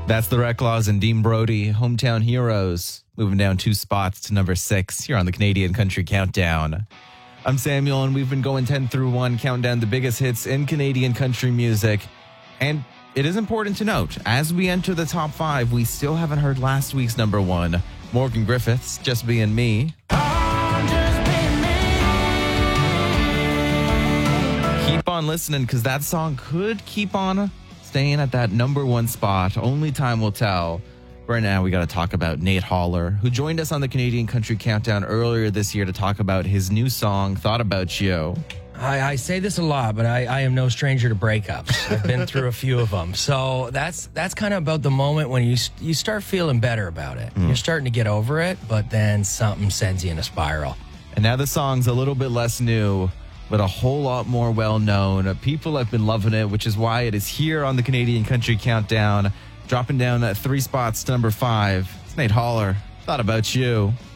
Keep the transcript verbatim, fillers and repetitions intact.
That's the Reclaws and Dean Brody, Hometown Heroes, moving down two spots to number six here on the Canadian Country Countdown. I'm Samuel, and we've been going ten through one, counting down the biggest hits in Canadian country music. And it is important to note, as we enter the top five, we still haven't heard last week's number one, Morgan Griffiths, Just Being Me. Keep on listening, because that song could keep on staying at that number one spot. Only time will tell. Right now, we got to talk about Nate Holler, who joined us on the Canadian Country Countdown earlier this year to talk about his new song, Thought About You. I, I say this a lot, but I, I am no stranger to breakups. I've been through a few of them. So that's that's kind of about the moment when you you start feeling better about it. Mm. You're starting to get over it, but then something sends you in a spiral. And now the song's a little bit less new, but a whole lot more well-known. People have been loving it, which is why it is here on the Canadian Country Countdown, dropping down at three spots to number five. It's Nate Holler, Thought About You.